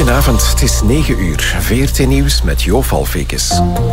Goedenavond, het is 9 uur. VRT Nieuws met Jo Valfekes.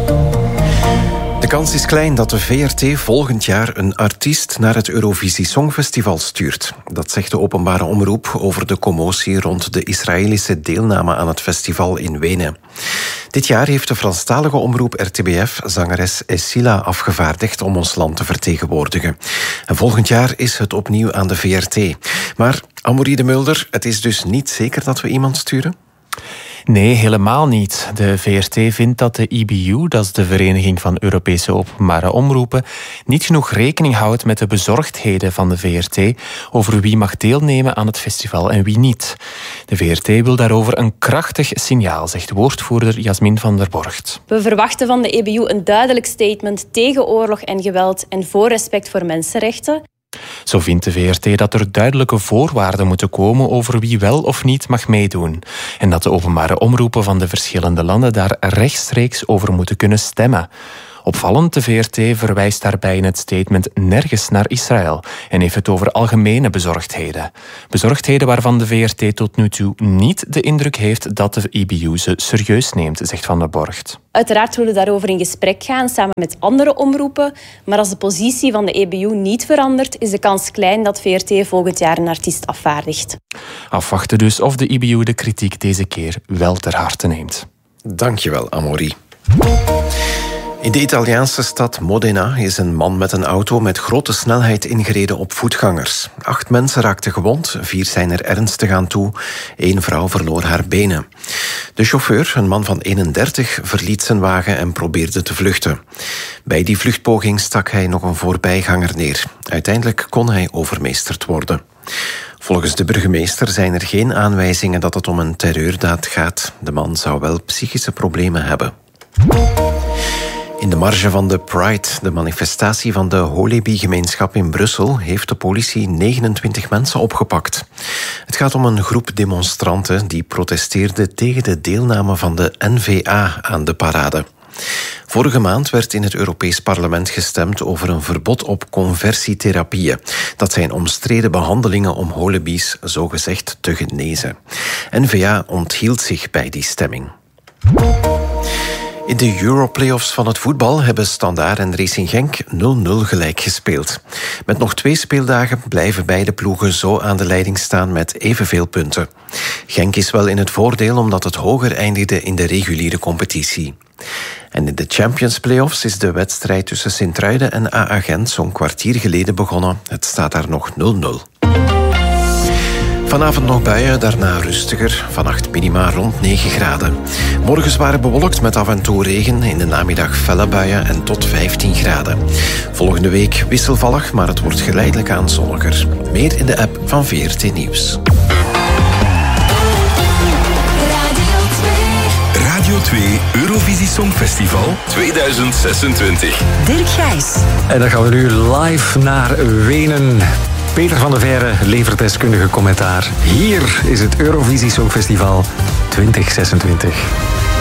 De kans is klein dat de VRT volgend jaar een artiest naar het Eurovisie Songfestival stuurt. Dat zegt de openbare omroep over de commotie rond de Israëlische deelname aan het festival in Wenen. Dit jaar heeft de Franstalige omroep RTBF zangeres Essila afgevaardigd om ons land te vertegenwoordigen. En volgend jaar is het opnieuw aan de VRT. Maar, Amaury de Mulder, het is dus niet zeker dat we iemand sturen? Nee, helemaal niet. De VRT vindt dat de EBU, dat is de Vereniging van Europese Openbare Omroepen, niet genoeg rekening houdt met de bezorgdheden van de VRT over wie mag deelnemen aan het festival en wie niet. De VRT wil daarover een krachtig signaal, zegt woordvoerder Jasmin van der Borgt. We verwachten van de EBU een duidelijk statement tegen oorlog en geweld en voor respect voor mensenrechten. Zo vindt de VRT dat er duidelijke voorwaarden moeten komen over wie wel of niet mag meedoen. En dat de openbare omroepen van de verschillende landen daar rechtstreeks over moeten kunnen stemmen. Opvallend, de VRT verwijst daarbij in het statement nergens naar Israël en heeft het over algemene bezorgdheden. Bezorgdheden waarvan de VRT tot nu toe niet de indruk heeft dat de EBU ze serieus neemt, zegt Van der Borgt. Uiteraard willen we daarover in gesprek gaan samen met andere omroepen, maar als de positie van de EBU niet verandert, is de kans klein dat VRT volgend jaar een artiest afvaardigt. Afwachten dus of de EBU de kritiek deze keer wel ter harte neemt. Dankjewel, Amaury. In de Italiaanse stad Modena is een man met een auto met grote snelheid ingereden op voetgangers. 8 mensen raakten gewond, 4 zijn er ernstig aan toe. 1 vrouw verloor haar benen. De chauffeur, een man van 31, verliet zijn wagen en probeerde te vluchten. Bij die vluchtpoging stak hij nog een voorbijganger neer. Uiteindelijk kon hij overmeesterd worden. Volgens de burgemeester zijn er geen aanwijzingen dat het om een terreurdaad gaat. De man zou wel psychische problemen hebben. In de marge van de Pride, de manifestatie van de Holebi-gemeenschap in Brussel, heeft de politie 29 mensen opgepakt. Het gaat om een groep demonstranten die protesteerden tegen de deelname van de N-VA aan de parade. Vorige maand werd in het Europees Parlement gestemd over een verbod op conversietherapieën. Dat zijn omstreden behandelingen om holebi's zogezegd te genezen. N-VA onthield zich bij die stemming. In de Europlayoffs van het voetbal hebben Standaard en Racing Genk 0-0 gelijk gespeeld. Met nog 2 speeldagen blijven beide ploegen zo aan de leiding staan met evenveel punten. Genk is wel in het voordeel omdat het hoger eindigde in de reguliere competitie. En in de Champions Playoffs is de wedstrijd tussen Sint-Truiden en AA Gent zo'n kwartier geleden begonnen. Het staat daar nog 0-0. Vanavond nog buien, daarna rustiger. Vannacht minima rond 9 graden. Morgen zwaar bewolkt met af en toe regen. In de namiddag felle buien en tot 15 graden. Volgende week wisselvallig, maar het wordt geleidelijk aan zonniger. Meer in de app van VRT Nieuws. Radio 2 Eurovisie Songfestival 2026. Dirk Gijs. En dan gaan we nu live naar Wenen. Peter van der Veire levert deskundige commentaar. Hier is het Eurovisie Songfestival 2026.